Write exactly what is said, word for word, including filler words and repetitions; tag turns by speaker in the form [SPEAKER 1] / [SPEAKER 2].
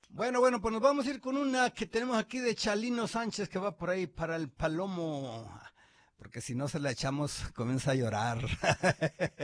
[SPEAKER 1] Bueno, bueno, pues nos vamos a ir con una que tenemos aquí de Chalino Sánchez que va por ahí para el Palomo. Porque si no se la echamos, comienza a llorar.